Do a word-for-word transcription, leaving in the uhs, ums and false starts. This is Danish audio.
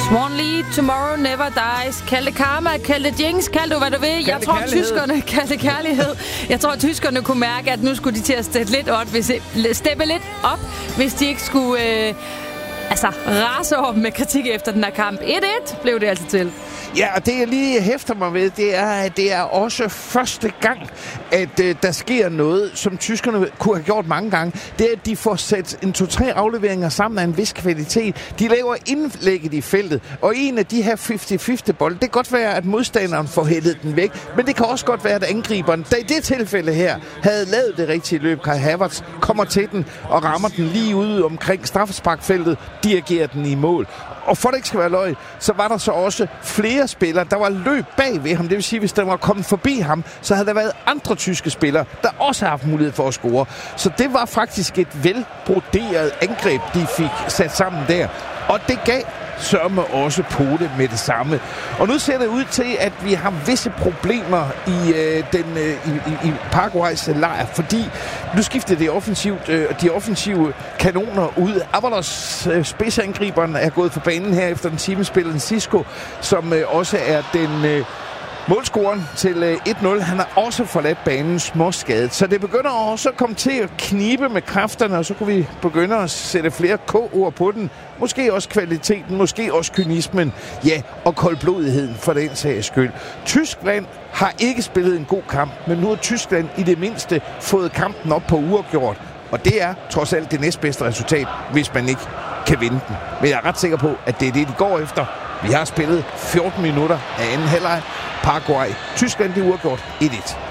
Swan Lee, Tomorrow Never Dies. Kald det karma, kald det jinx, kald det hvad du vil. Kald Jeg det tror, kærlighed. tyskerne kald det kærlighed. Jeg tror, tyskerne kunne mærke, at nu skulle de til at steppe lidt op, hvis, steppe lidt op, hvis de ikke skulle øh, altså, rase over med kritik efter den her kamp. et et blev det altså til. Ja, og det jeg lige hæfter mig ved, det er, at det er også første gang, at øh, der sker noget, som tyskerne kunne have gjort mange gange. Det er, at de får sat en to-tre afleveringer sammen af en vis kvalitet. De laver indlægget i feltet, og en af de her halvtreds halvtreds bold, det kan godt være, at modstanderen får hældet den væk, men det kan også godt være, at angriberen, der i det tilfælde her, havde lavet det rigtige løb. Kai Havertz kommer til den og rammer den lige ude omkring straffesparkfeltet, dirigerer den i mål. Og for det ikke skal være løgn, så var der så også flere spillere, der var løb bag ved ham. Det vil sige, hvis der var kommet forbi ham, så havde der været andre tyske spillere, der også har haft mulighed for at score. Så det var faktisk et velbroderet angreb, de fik sat sammen der. Og det gav sørme også på det med det samme. Og nu ser det ud til, at vi har visse problemer i, øh, den, øh, i, i Paraguays lejr, fordi nu skifter det offensivt, øh, de offensive kanoner ud. Avalos, øh, spidsangriberen, er gået for banen her efter den timespillende Cisco, som øh, også er den øh, målscoren til øh, et nul. Han har også forladt banen småskadet. Så det begynder også at komme til at knibe med kræfterne, og så kunne vi begynde at sætte flere K-ord på den. Måske også kvaliteten, måske også kynismen, ja, og koldblodigheden for den sags skyld. Tyskland har ikke spillet en god kamp, men nu har Tyskland i det mindste fået kampen op på uafgjort. Og det er trods alt det næstbedste resultat, hvis man ikke kan vinde den. Men jeg er ret sikker på, at det er det, de går efter. Vi har spillet fjorten minutter af anden halvleg. Paraguay. Tyskland, det er uafgjort et et.